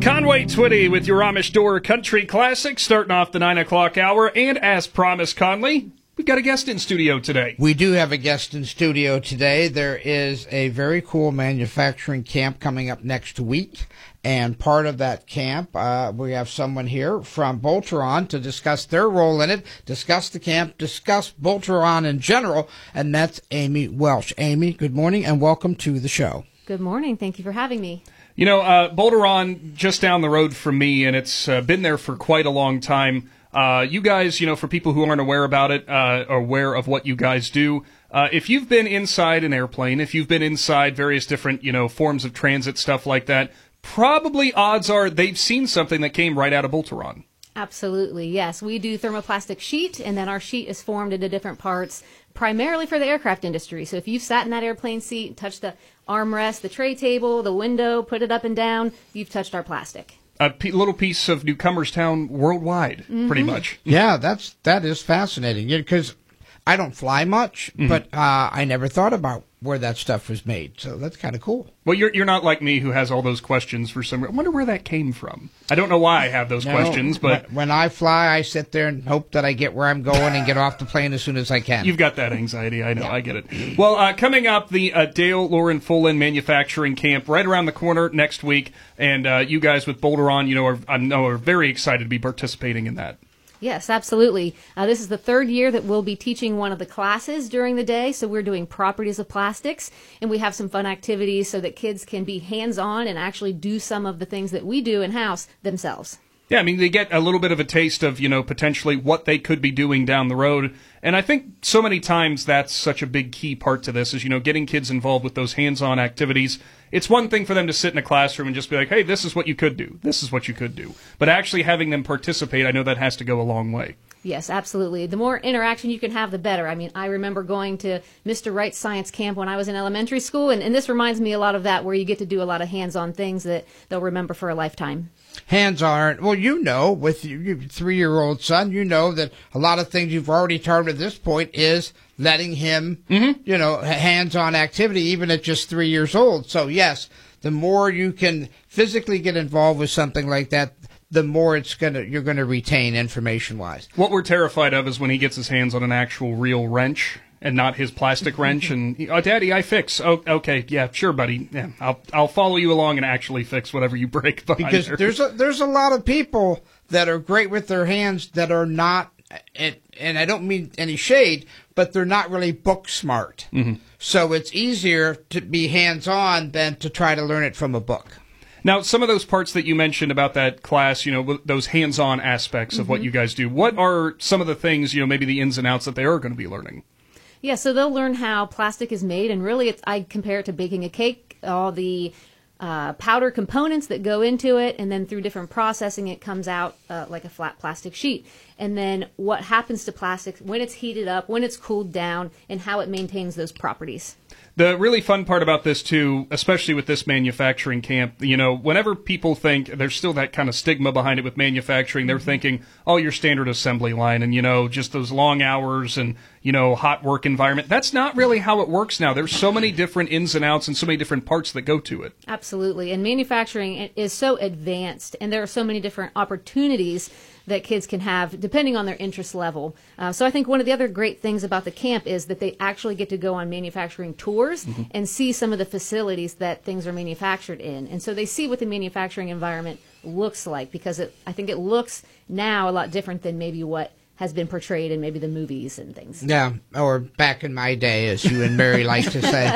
Conway Twitty with your Amish Door Country Classic, starting off the 9 o'clock hour. And as promised, Conley, we've got a guest in studio today. We do have a guest in studio today. There is a very cool manufacturing camp coming up next week. And part of that camp, we have someone here from Bolteron to discuss their role in it, discuss the camp, discuss Bolteron in general, and that's Amy Welsh. Amy, good morning and welcome to the show. Good morning. Thank you for having me. You know, Bolteron, just down the road from me, and it's been there for quite a long time. You guys, you know, for people who aren't aware about it, aware of what you guys do, if you've been inside an airplane, if you've been inside various different, you know, forms of transit, stuff like that, probably odds are they've seen something that came right out of Bolteron. Absolutely, yes. We do thermoplastic sheet, and then our sheet is formed into different parts, primarily for the aircraft industry. So if you've sat in that airplane seat, touched the armrest, the tray table, the window, put it up and down, you've touched our plastic. A little piece of Newcomerstown worldwide, pretty much. Yeah, that is fascinating because I don't fly much, but I never thought about where that stuff was made. So that's kind of cool. Well, you're not like me who has all those questions for some reason. I wonder where that came from. I don't know why I have those questions, but when I fly, I sit there and hope that I get where I'm going and get off the plane as soon as I can. You've got that anxiety. I know. Yeah. I get it. Well, coming up, the Dale Lauren Fullen Manufacturing Camp right around the corner next week, and you guys with Bolteron, you know, I know are very excited to be participating in that. Yes, absolutely. This is the third year that we'll be teaching one of the classes during the day. So we're doing properties of plastics, and we have some fun activities so that kids can be hands-on and actually do some of the things that we do in-house themselves. Yeah, I mean, they get a little bit of a taste of, you know, potentially what they could be doing down the road. And I think so many times that's such a big key part to this is, you know, getting kids involved with those hands-on activities. It's one thing for them to sit in a classroom and just be like, hey, this is what you could do. This is what you could do. But actually having them participate, I know that has to go a long way. Yes, absolutely. The more interaction you can have, the better. I mean, I remember going to Mr. Wright's science camp when I was in elementary school, and this reminds me a lot of that, where you get to do a lot of hands-on things that they'll remember for a lifetime. Hands-on, well, you know, with your 3-year-old son, you know that a lot of things you've already targeted at this point is letting him, you know, hands-on activity, even at just 3 years old. So, yes, the more you can physically get involved with something like that, the more you're gonna retain information-wise. What we're terrified of is when he gets his hands on an actual real wrench and not his plastic wrench. And Daddy, I fix. Oh, okay, yeah, sure, buddy. Yeah, I'll follow you along and actually fix whatever you break behind because there. there's a lot of people that are great with their hands that are not, and I don't mean any shade, but they're not really book smart. So it's easier to be hands-on than to try to learn it from a book. Now, some of those parts that you mentioned about that class, you know, those hands-on aspects of what you guys do, what are some of the things, you know, maybe the ins and outs that they are going to be learning? Yeah, so they'll learn how plastic is made, and really I compare it to baking a cake, all the powder components that go into it, and then through different processing it comes out like a flat plastic sheet. And then what happens to plastic when it's heated up, when it's cooled down, and how it maintains those properties. The really fun part about this, too, especially with this manufacturing camp, you know, whenever people think there's still that kind of stigma behind it with manufacturing, they're thinking, oh, your standard assembly line and, you know, just those long hours and, you know, hot work environment. That's not really how it works now. There's so many different ins and outs and so many different parts that go to it. Absolutely. And manufacturing is so advanced, and there are so many different opportunities that kids can have depending on their interest level. So I think one of the other great things about the camp is that they actually get to go on manufacturing tours and see some of the facilities that things are manufactured in. And so they see what the manufacturing environment looks like, because I think it looks now a lot different than maybe what has been portrayed in maybe the movies and things. Yeah, or back in my day, as you and Mary like to say,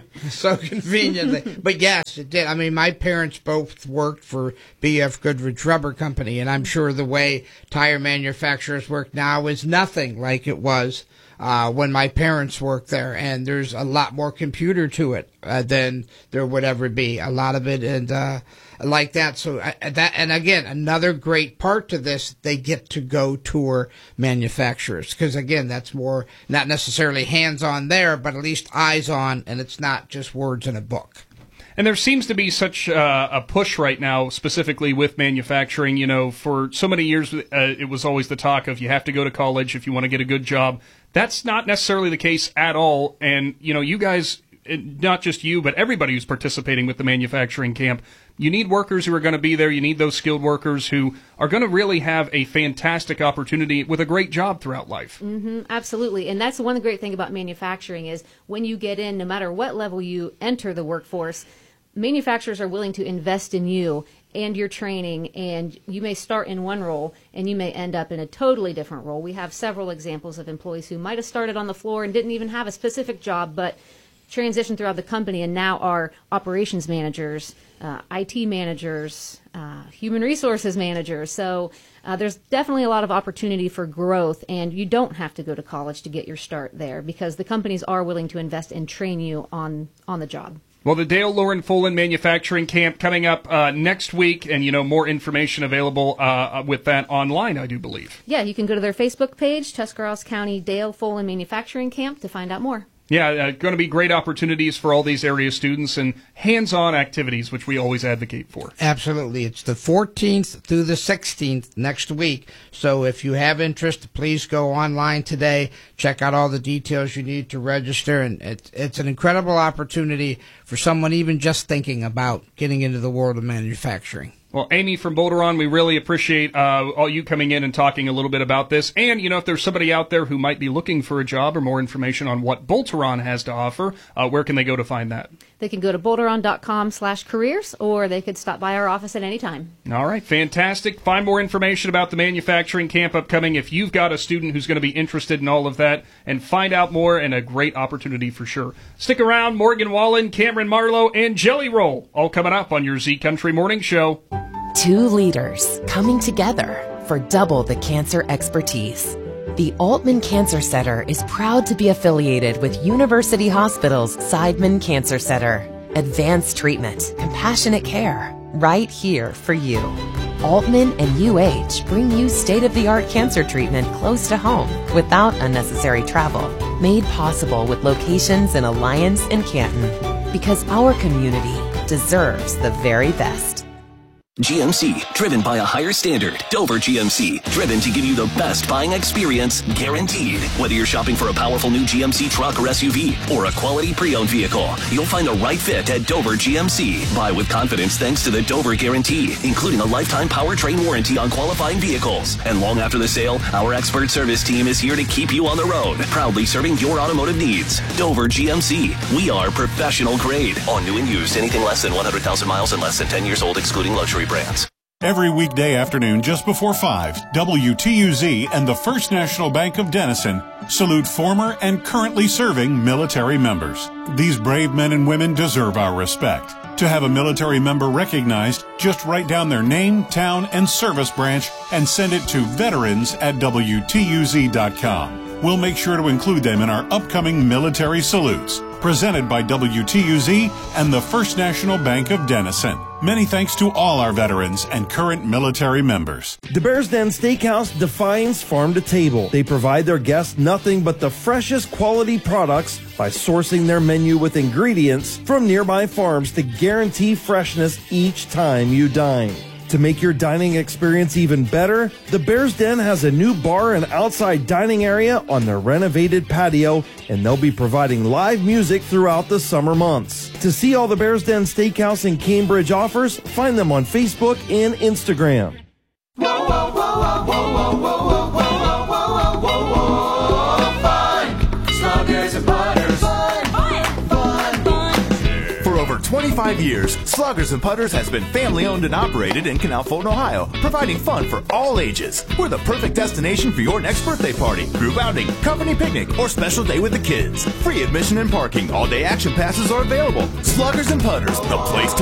so conveniently. But yes, it did. I mean, my parents both worked for B.F. Goodrich Rubber Company, and I'm sure the way tire manufacturers work now is nothing like it was when my parents worked there, and there's a lot more computer to it than there would ever be. A lot of it and like that. So and again, another great part to this, they get to go tour manufacturers, because again, that's more not necessarily hands-on there, but at least eyes-on, and it's not just words in a book. And there seems to be such a push right now, specifically with manufacturing. You know, for so many years, it was always the talk of you have to go to college if you want to get a good job. That's not necessarily the case at all. And, you know, you guys, not just you, but everybody who's participating with the manufacturing camp, You need workers who are going to be there. You need those skilled workers who are going to really have a fantastic opportunity with a great job throughout life. Absolutely. And that's one great thing about manufacturing is when you get in, no matter what level you enter the workforce, manufacturers are willing to invest in you and your training, and you may start in one role and you may end up in a totally different role. We have several examples of employees who might have started on the floor and didn't even have a specific job, but transitioned throughout the company and now are operations managers, IT managers, human resources managers. So there's definitely a lot of opportunity for growth, and you don't have to go to college to get your start there because the companies are willing to invest and train you on the job. Well, the Dale Lauren Folan Manufacturing Camp coming up next week, and, more information available with that online, I do believe. Yeah, you can go to their Facebook page, Tuscarawas County Dale Folan Manufacturing Camp, to find out more. Yeah, going to be great opportunities for all these area students and hands-on activities, which we always advocate for. Absolutely. It's the 14th through the 16th next week. So if you have interest, please go online today. Check out all the details you need to register. And it's an incredible opportunity for someone even just thinking about getting into the world of manufacturing. Well, Amy from Boulderon, we really appreciate all you coming in and talking a little bit about this. And, if there's somebody out there who might be looking for a job or more information on what Boulderon has to offer, where can they go to find that? They can go to boulderon.com/careers, or they could stop by our office at any time. All right, fantastic. Find more information about the manufacturing camp upcoming if you've got a student who's going to be interested in all of that, and find out more, and a great opportunity for sure. Stick around. Morgan Wallen, Cameron Marlowe, and Jelly Roll, all coming up on your Z Country Morning Show. Two leaders coming together for double the cancer expertise. The Altman Cancer Center is proud to be affiliated with University Hospital's Seidman Cancer Center. Advanced treatment, compassionate care, right here for you. Altman and UH bring you state-of-the-art cancer treatment close to home without unnecessary travel. Made possible with locations in Alliance and Canton. Because our community deserves the very best. GMC, driven by a higher standard. Dover GMC, driven to give you the best buying experience, guaranteed. Whether you're shopping for a powerful new GMC truck or SUV, or a quality pre-owned vehicle, you'll find the right fit at Dover GMC. Buy with confidence thanks to the Dover Guarantee, including a lifetime powertrain warranty on qualifying vehicles. And long after the sale, our expert service team is here to keep you on the road, proudly serving your automotive needs. Dover GMC, we are professional grade. On new and used, anything less than 100,000 miles and less than 10 years old, excluding luxury brands. Every weekday afternoon just before 5, WTUZ and the First National Bank of Denison salute former and currently serving military members. These brave men and women deserve our respect. To have a military member recognized, just write down their name, town, and service branch and send it to veterans@WTUZ.com. We'll make sure to include them in our upcoming military salutes. Presented by WTUZ and the First National Bank of Denison. Many thanks to all our veterans and current military members. The Bears Den Steakhouse defines farm to table. They provide their guests nothing but the freshest quality products by sourcing their menu with ingredients from nearby farms to guarantee freshness each time you dine. To make your dining experience even better, the Bears Den has a new bar and outside dining area on their renovated patio, and they'll be providing live music throughout the summer months. To see all the Bears Den Steakhouse in Cambridge offers, find them on Facebook and Instagram. Whoa, whoa, whoa, whoa, whoa, whoa, whoa, whoa, whoa, whoa, whoa, whoa, fun. Sluggers and Putters. Fun, fun, fun, fun. For over 25 years, Sluggers and Putters has been family owned and operated in Canal Fulton, Ohio, providing fun for all ages. We're the perfect destination for your next birthday party, group outing, company picnic, or special day with the kids. Free admission and parking. All-day action passes are available. Sluggers and Putters, the place to